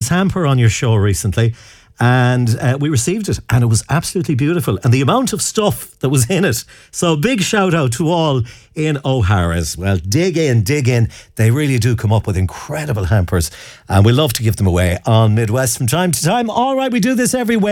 Christmas hamper on your show recently, and we received it, and it was absolutely beautiful. And the amount of stuff that was in it. So big shout out to all in O'Hara's. Well, dig in. They really do come up with incredible hampers, and we love to give them away on Midwest from time to time. All right, we do this every week.